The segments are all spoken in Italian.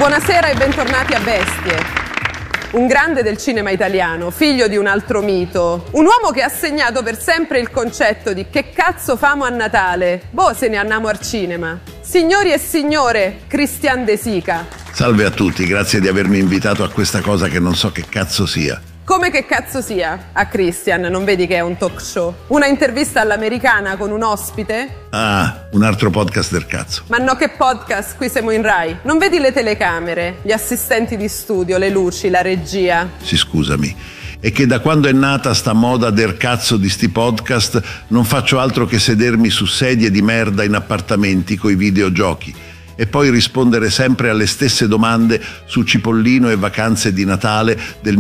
Buonasera e bentornati a Bestie. Un grande del cinema italiano, figlio di un altro mito. Un uomo che ha segnato per sempre il concetto di che cazzo famo a Natale? Boh, se ne andiamo al cinema. Signori e signore, Christian De Sica. Salve a tutti, grazie di avermi invitato a questa cosa che non so che cazzo sia. Come che cazzo sia? A Christian, non vedi che è un talk show? Una intervista all'americana con un ospite? Ah, un altro podcast del cazzo. Ma no, che podcast, qui siamo in Rai. Non vedi le telecamere, gli assistenti di studio, le luci, la regia? Sì, scusami. È che da quando è nata sta moda del cazzo di sti podcast non faccio altro che sedermi su sedie di merda in appartamenti coi videogiochi e poi rispondere sempre alle stesse domande su Cipollino e vacanze di Natale del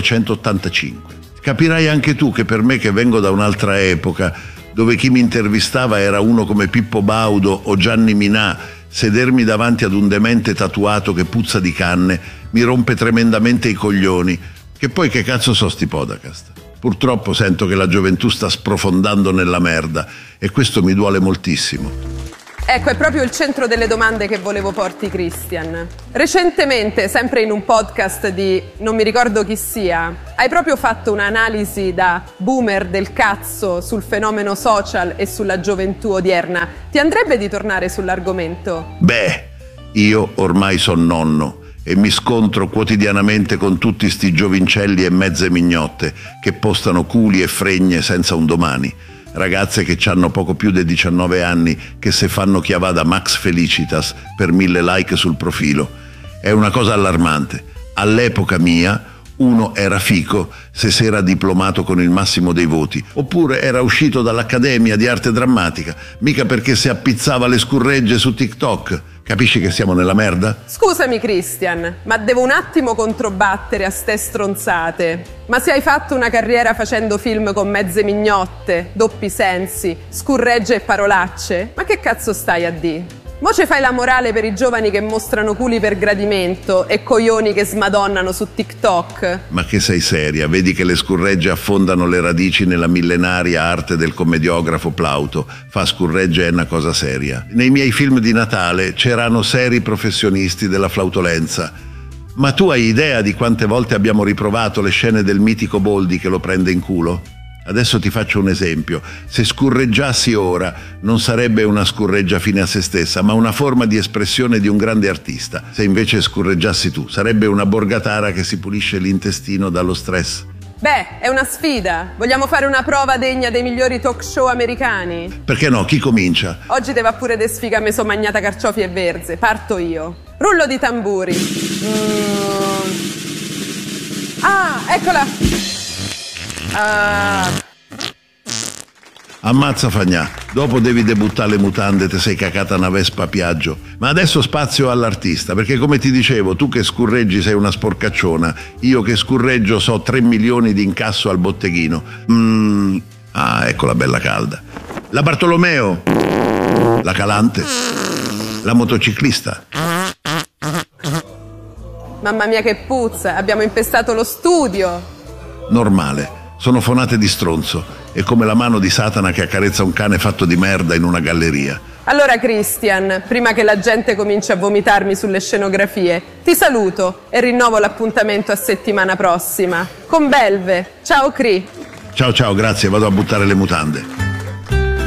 1985. Capirai anche tu che per me, che vengo da un'altra epoca, dove chi mi intervistava era uno come Pippo Baudo o Gianni Minà, sedermi davanti ad un demente tatuato che puzza di canne mi rompe tremendamente i coglioni. Che poi che cazzo so sti podcast? Purtroppo sento che la gioventù sta sprofondando nella merda e questo mi duole moltissimo. Ecco, è proprio il centro delle domande che volevo porti, Christian. Recentemente, sempre in un podcast di non mi ricordo chi sia, hai proprio fatto un'analisi da boomer del cazzo sul fenomeno social e sulla gioventù odierna. Ti andrebbe di tornare sull'argomento? Beh, io ormai son nonno e mi scontro quotidianamente con tutti sti giovincelli e mezze mignotte che postano culi e fregne senza un domani. Ragazze che hanno poco più di 19 anni che se fanno chiavada Max Felicitas per 1000 like sul profilo. È una cosa allarmante. All'epoca mia uno era fico se si era diplomato con il massimo dei voti, oppure era uscito dall'Accademia di Arte Drammatica, mica perché si appizzava le scurregge su TikTok. Capisci che siamo nella merda? Scusami Christian, ma devo un attimo controbattere a ste stronzate. Ma se hai fatto una carriera facendo film con mezze mignotte, doppi sensi, scurregge e parolacce, ma che cazzo stai a dire? Mo ci fai la morale per i giovani che mostrano culi per gradimento e coglioni che smadonnano su TikTok? Ma che sei seria? Vedi che le scurregge affondano le radici nella millenaria arte del commediografo Plauto. Fa scurregge è una cosa seria. Nei miei film di Natale c'erano seri professionisti della flautolenza. Ma tu hai idea di quante volte abbiamo riprovato le scene del mitico Boldi che lo prende in culo? Adesso ti faccio un esempio. Se scurreggiassi ora non sarebbe una scurreggia fine a se stessa, ma una forma di espressione di un grande artista. Se invece scurreggiassi tu, sarebbe una borgatara che si pulisce l'intestino dallo stress. Beh, è una sfida. Vogliamo fare una prova degna dei migliori talk show americani? Perché no? Chi comincia? Oggi te va pure de sfiga meso magnata carciofi e verze. Parto io. Rullo di tamburi. Ah, eccola! Ammazza Fagnà, dopo devi debuttare le mutande, te sei cacata una Vespa a Piaggio. Ma adesso spazio all'artista, perché come ti dicevo, tu che scurreggi sei una sporcacciona, io che scurreggio so 3 milioni di incasso al botteghino. Ah, ecco la bella calda. La Bartolomeo, la Calante, la motociclista. Mamma mia che puzza, abbiamo impestato lo studio. Normale. Sono fonate di stronzo, è come la mano di Satana che accarezza un cane fatto di merda in una galleria. Allora Christian, prima che la gente cominci a vomitarmi sulle scenografie, ti saluto e rinnovo l'appuntamento a settimana prossima. Con Belve. Ciao Cri. Ciao, grazie, vado a buttare le mutande.